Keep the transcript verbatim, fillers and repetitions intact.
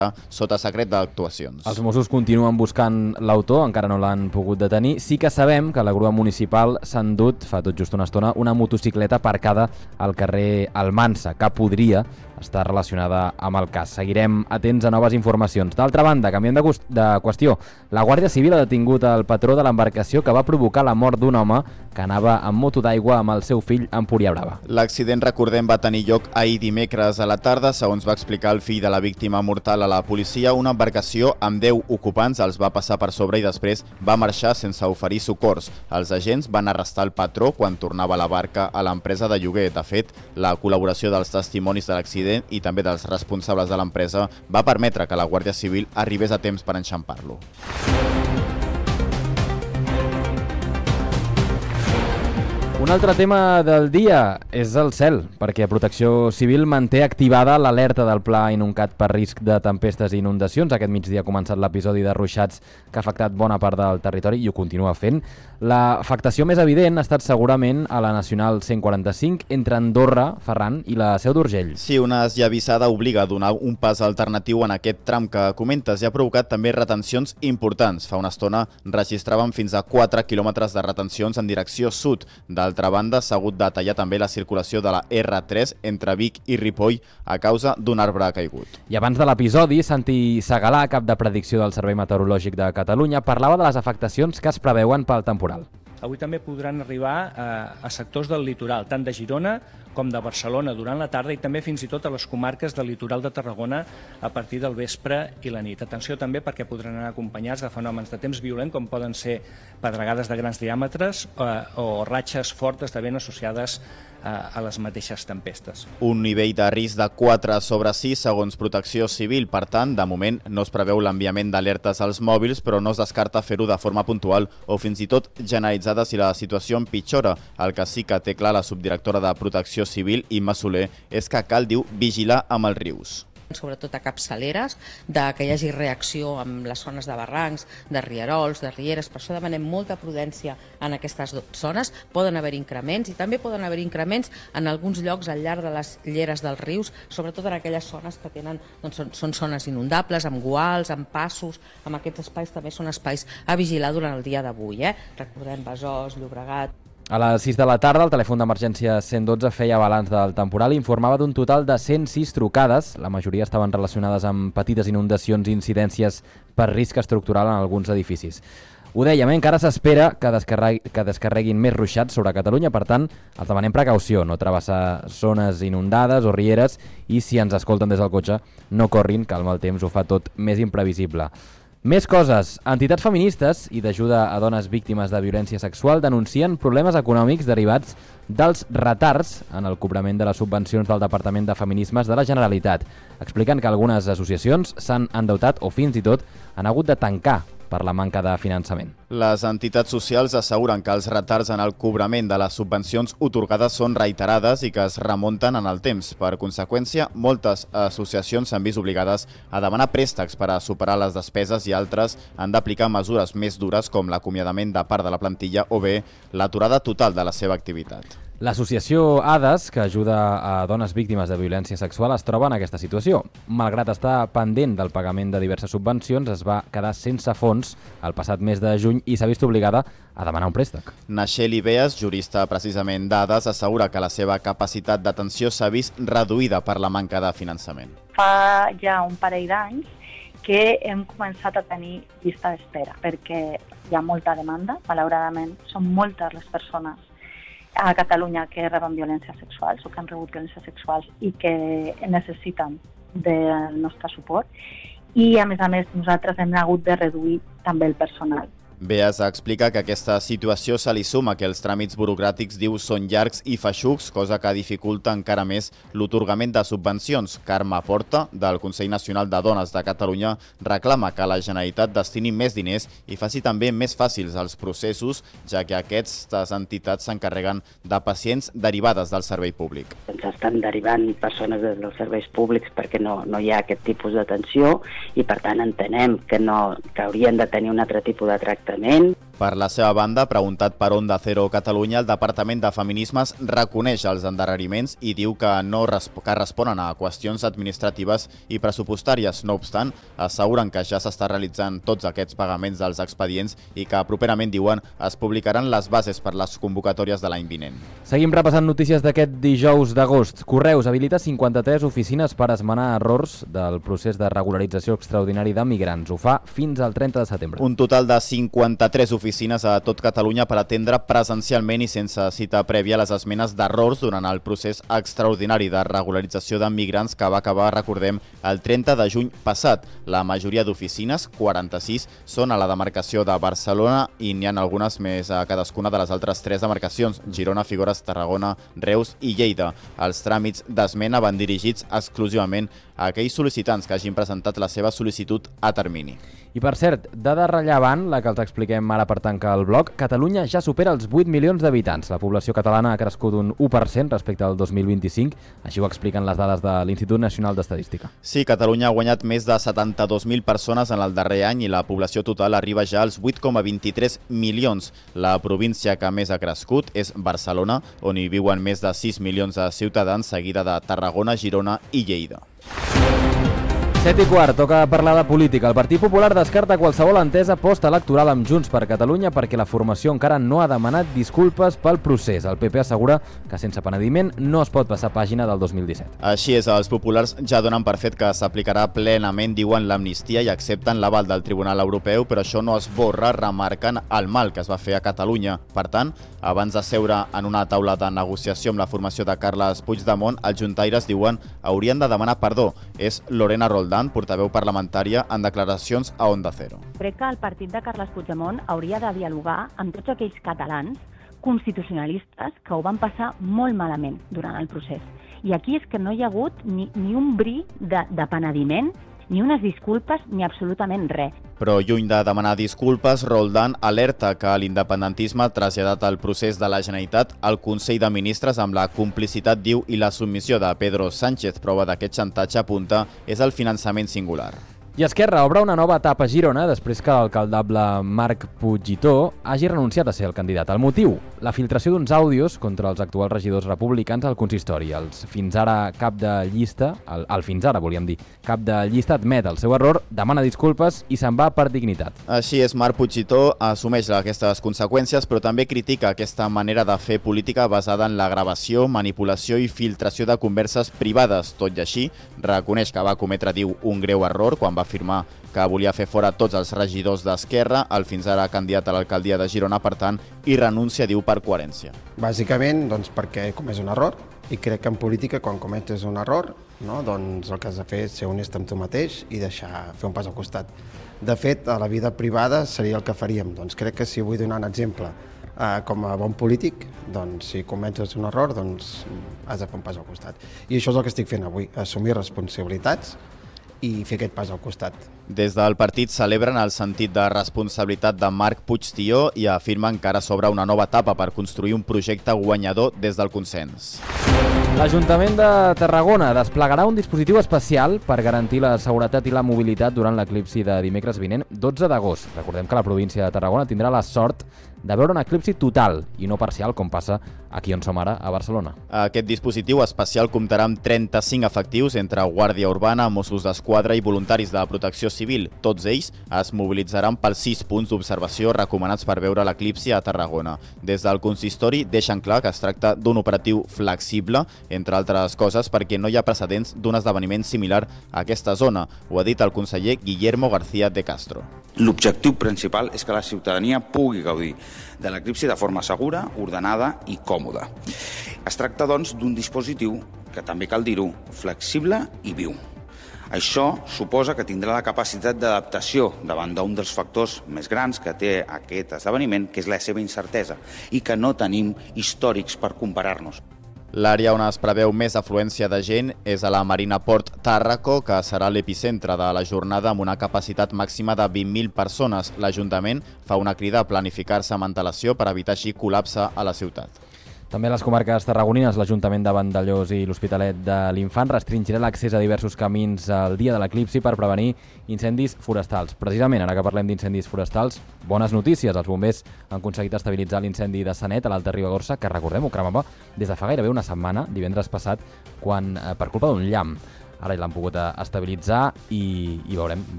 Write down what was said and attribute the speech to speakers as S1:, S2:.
S1: sota secret d'actuacions.
S2: Els Mossos continuen buscant l'autor, encara no l'han pogut detenir. Sí que sabem que la grua municipal s'ha endut, fa tot just una estona, una motocicleta aparcada al carrer Almansa, que podria estar relacionada amb el cas. Seguirem atents a noves informacions. D'altra banda, canviem de, de qüestió. La Guàrdia Civil ha detingut el patró de l'embarcació que va provocar la mort d'un home que anava amb moto d'aigua amb el seu fill a Empúria Brava.
S1: L'accident, recordem, va tenir lloc ahir dimecres a la tarda. Segons va explicar el fill de la víctima mortal a la policia, una embarcació amb deu ocupants els va passar per sobre i després va marxar sense oferir socors. Els agents van arrestar el patró quan tornava la barca a l'empresa de lloguer. De fet, la col·laboració dels testimonis de l'accident i també dels responsables de l'empresa va permetre que la Guàrdia Civil arribés a temps per enxampar-lo.
S2: Un altre tema del dia és el cel, perquè Protecció Civil manté activada l'alerta del Pla Inuncat per risc de tempestes i inundacions. Aquest migdia ha començat l'episodi de ruixats que ha afectat bona part del territori i ho continua fent. L'afectació més evident ha estat segurament a la Nacional cent quaranta-cinc entre Andorra, Ferran i la Seu d'Urgell.
S1: Sí, una esllavissada obliga a donar un pas alternatiu en aquest tram que comentes i ha provocat també retencions importants. Fa una estona registràvem fins a quatre quilòmetres de retencions en direcció sud. D'altra banda, s'ha hagut de tallar també la circulació de la erre tres entre Vic i Ripoll a causa d'un arbre caigut.
S2: I abans de l'episodi, Santi Segalà, cap de predicció del Servei Meteorològic de Catalunya, parlava de les afectacions que es preveuen pel temporal.
S3: Avui també podran arribar a, a sectors del litoral, tant de Girona com de Barcelona durant la tarda i també fins i tot a les comarques del litoral de Tarragona a partir del vespre i la nit. Atenció també perquè podran anar acompanyats de fenòmens de temps violent com poden ser pedregades de grans diàmetres eh, o ratxes fortes de vent associades eh, a les mateixes tempestes.
S1: Un nivell de risc de quatre sobre sis segons Protecció Civil. Per tant, de moment no es preveu l'enviament d'alertes als mòbils, però no es descarta fer-ho de forma puntual o fins i tot generalitzada si la situació empitjora. El que sí que té clar la subdirectora de Protecció Civil, Imma Soler, és que cal, diu, vigilar amb els rius.
S4: Sobretot a capçaleres, de que hi hagi reacció amb les zones de barrancs, de rierols, de rieres. Per això demanem molta prudència en aquestes zones. Poden haver increments i també poden haver increments en alguns llocs al llarg de les lleres dels rius, sobretot en aquelles zones que tenen, doncs, són, són zones inundables, amb guals, amb passos. Amb aquests espais també són espais a vigilar durant el dia d'avui. Eh? Recordem Besòs, Llobregat.
S2: A les sis de la tarda, el telèfon d'emergència cent dotze feia balanç del temporal i informava d'un total de cent sis trucades. La majoria estaven relacionades amb petites inundacions i incidències per risc estructural en alguns edificis. Ho dèiem, encara s'espera que, descarregui, que descarreguin més ruixats sobre Catalunya, per tant, els demanem precaució, no travessar zones inundades o rieres i si ens escolten des del cotxe, no corrin, que el mal temps ho fa tot més imprevisible. Més coses. Entitats feministes i d'ajuda a dones víctimes de violència sexual denuncien problemes econòmics derivats dels retards en el cobrament de les subvencions del Departament de Feminismes de la Generalitat. Expliquen que algunes associacions s'han endeutat o fins i tot han hagut de tancar per la manca de finançament.
S1: Les entitats socials asseguren que els retards en el cobrament de les subvencions atorgades són reiterades i que es remunten en el temps. Per conseqüència, moltes associacions s'han vist obligades a demanar préstecs per a superar les despeses i altres han d'aplicar mesures més dures com l'acomiadament de part de la plantilla o bé l'aturada total de la seva activitat.
S2: L'associació ADAS, que ajuda a dones víctimes de violència sexual, es troba en aquesta situació. Malgrat estar pendent del pagament de diverses subvencions, es va quedar sense fons el passat mes de juny i s'ha vist obligada a demanar un préstec.
S1: Naixeli Beas, jurista precisament d'ADAS, assegura que la seva capacitat d'atenció s'ha vist reduïda per la manca de finançament.
S5: Fa ja un parell d'anys que hem començat a tenir llista d'espera, perquè hi ha molta demanda, malauradament, són moltes les persones a Catalunya que reben violències sexuals o que han rebut violències sexuals i que necessiten del nostre suport. I, a més a més, nosaltres hem hagut de reduir també el personal.
S1: Beas explica que aquesta situació se li suma que els tràmits burocràtics, diu, són llargs i feixucs, cosa que dificulta encara més l'atorgament de subvencions. Carme Porta, del Consell Nacional de Dones de Catalunya, reclama que la Generalitat destini més diners i faci també més fàcils els processos, ja que aquestes entitats s'encarreguen de pacients derivades del servei públic.
S6: Ens estan derivant persones dels serveis públics perquè no, no hi ha aquest tipus d'atenció i, per tant, entenem que, no, que haurien de tenir un altre tipus de tractament.
S1: Per la seva banda, preguntat per Onda Cero Catalunya, el Departament de Feminismes reconeix els endarreriments i diu que no que responen a qüestions administratives i pressupostàries. No obstant, asseguren que ja s'està realitzant tots aquests pagaments dels expedients i que properament, diuen, es publicaran les bases per les convocatòries de l'any vinent.
S2: Seguim repassant notícies d'aquest dijous d'agost. Correus habilita cinquanta-tres oficines per esmenar errors del procés de regularització extraordinari de migrants. Ho fa fins al trenta de setembre.
S1: Un total de cinquanta-tres oficines a tot Catalunya per atendre presencialment i sense cita prèvia les esmenes d'errors durant el procés extraordinari de regularització de migrants que va acabar, recordem, el trenta de juny passat. La majoria d'oficines, quaranta-sis, són a la demarcació de Barcelona i n'hi ha algunes més a cadascuna de les altres tres demarcacions: Girona, Figueres, Tarragona, Reus i Lleida. Els tràmits d'esmena van dirigits exclusivament a aquells sol·licitants que hagin presentat la seva sol·licitud a termini.
S2: I per cert, dada rellevant, la que els expliquem ara per tancar el bloc, Catalunya ja supera els vuit milions d'habitants. La població catalana ha crescut un u per cent respecte al dos mil vint-i-cinc, així ho expliquen les dades de l'Institut Nacional d'Estadística.
S1: Sí, Catalunya ha guanyat més de setanta-dos mil persones en el darrer any i la població total arriba ja als vuit coma vint-i-tres milions. La província que més ha crescut és Barcelona, on hi viuen més de sis milions de ciutadans, seguida de Tarragona, Girona i Lleida.
S2: set i quart, toca parlar de política. El Partit Popular descarta qualsevol entesa postelectoral amb Junts per Catalunya perquè la formació encara no ha demanat disculpes pel procés. El P P assegura que sense penediment no es pot passar pàgina del dos mil disset.
S1: Així és, els populars ja donen per fet que s'aplicarà plenament, diuen, l'amnistia i accepten l'aval del Tribunal Europeu, però això no esborra, remarquen, el mal que es va fer a Catalunya. Per tant, abans de seure en una taula de negociació amb la formació de Carles Puigdemont, els juntaires, diuen, haurien de demanar perdó. És Lorena Roldán, portaveu parlamentària, en declaracions a Onda Cero.
S7: Crec que el partit de Carles Puigdemont hauria de dialogar amb tots aquells catalans constitucionalistes que ho van passar molt malament durant el procés. I aquí és que no hi ha hagut ni, ni un bri de, de penediment, ni unes disculpes, ni absolutament res.
S1: Però lluny de demanar disculpes, Roldán alerta que l'independentisme ha traslladat el procés de la Generalitat al Consell de Ministres amb la complicitat, diu, i la submissió de Pedro Sánchez. Prova d'aquest xantatge, apunta, és el finançament singular.
S2: I Esquerra obre una nova etapa a Girona després que l'alcaldable Marc Puigditó hagi renunciat a ser el candidat. El motiu? La filtració d'uns àudios contra els actuals regidors republicans al consistori. Els fins ara cap de llista, el, el fins ara volíem dir, cap de llista admet el seu error, demana disculpes i se'n va per dignitat.
S1: Així és, Marc Puigditó assumeix aquestes conseqüències, però també critica aquesta manera de fer política basada en la gravació, manipulació i filtració de converses privades. Tot i així, reconeix que va cometre, diu, un greu error quan va afirmar que volia fer fora tots els regidors d'Esquerra, el fins ara candidat a l'alcaldia de Girona, per tant, i renuncia, diu, per coherència.
S8: Bàsicament, doncs, perquè he comès un error, i crec que en política, quan cometes un error, no, doncs el que has de fer és ser honest amb tu mateix i deixar fer un pas al costat. De fet, a la vida privada seria el que faríem. Doncs crec que si vull donar un exemple eh, com a bon polític, doncs si cometes un error, doncs has de fer un pas al costat. I això és el que estic fent avui, assumir responsabilitats i fer aquest pas al costat.
S1: Des del partit celebren el sentit de responsabilitat de Marc Puigditó i afirmen que ara s'obre una nova etapa per construir un projecte guanyador des del consens.
S2: L'Ajuntament de Tarragona desplegarà un dispositiu especial per garantir la seguretat i la mobilitat durant l'eclipsi de dimecres vinent, dotze d'agost. Recordem que la província de Tarragona tindrà la sort de veure un eclipsi total i no parcial, com passa aquí on som ara, a Barcelona.
S1: Aquest dispositiu especial comptarà amb trenta-cinc efectius entre Guàrdia Urbana, Mossos d'Esquadra i voluntaris de protecció civil. Tots ells es mobilitzaran pels sis punts d'observació recomanats per veure l'eclipsi a Tarragona. Des del consistori deixen clar que es tracta d'un operatiu flexible, entre altres coses perquè no hi ha precedents d'un esdeveniment similar a aquesta zona. Ho ha dit el conseller Guillermo García de Castro.
S9: L'objectiu principal és que la ciutadania pugui gaudir de l'eclipsi de forma segura, ordenada i còmoda. Es tracta, doncs, d'un dispositiu que, també cal dir-ho, flexible i viu. Això suposa que tindrà la capacitat d'adaptació davant d'un dels factors més grans que té aquest esdeveniment, que és la seva incertesa, i que no tenim històrics per comparar-nos.
S1: L'àrea on es preveu més afluència de gent és a la Marina Port Tàrraco, que serà l'epicentre de la jornada amb una capacitat màxima de vint mil persones. L'Ajuntament fa una crida a planificar-se amb antelació per evitar així col·lapse a la ciutat.
S2: També a les comarques tarragonines, l'Ajuntament de Vandellòs i l'Hospitalet de l'Infant restringirà l'accés a diversos camins el dia de l'eclipsi per prevenir incendis forestals. Precisament, ara que parlem d'incendis forestals, bones notícies. Els bombers han aconseguit estabilitzar l'incendi de Sanet a l'Alta Ribagorça, que recordem-ho, cremava des de fa gairebé una setmana, divendres passat, quan per culpa d'un llamp. Ara l'han pogut estabilitzar i, i veurem,